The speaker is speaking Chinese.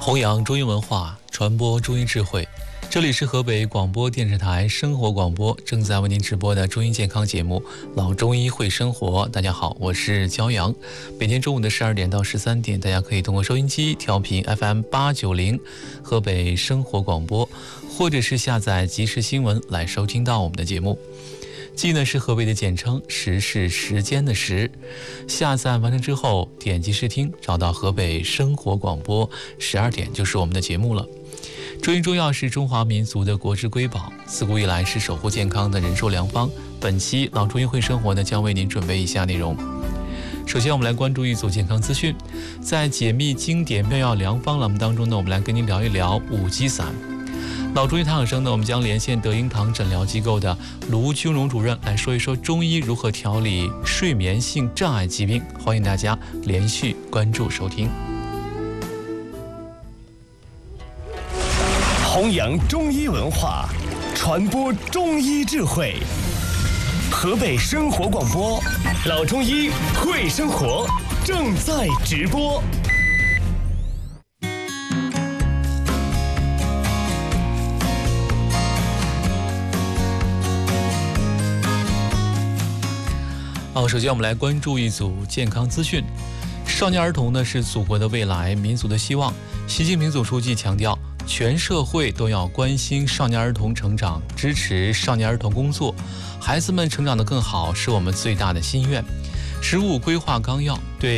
弘扬中医文化，传播中医智慧。这里是河北广播电视台生活广播，正在为您直播的中医健康节目《老中医会生活》。大家好，我是焦阳。每天中午的12点到13点，大家可以通过收音机调频 FM890河北生活广播，或者是下载即时新闻来收听到我们的节目。即呢是河北的简称，时是时间的时。下载完成之后，点击试听，找到河北生活广播，12点就是我们的节目了。中医中药是中华民族的国之瑰宝，自古以来是守护健康的人寿良方。本期老中医会生活呢，将为您准备以下内容。首先我们来关注一组健康资讯。在解密经典妙药良方栏目当中呢，我们来跟您聊一聊五鸡散。老中医谈养生呢，我们将连线德英堂诊疗机构的卢军荣主任来说一说中医如何调理睡眠性障碍疾病。欢迎大家连续关注收听。 弘扬中医文化，传播中医智慧。河北生活广播，老中医会生活正在直播。 首先我们来关注一组健康资讯。少年儿童呢是祖国的未来，民族的希望。习近平总书记强调，全社会都要关心少年儿童成长，支持少年儿童工作。孩子们成长得更好是我们最大的心愿。15规划纲要对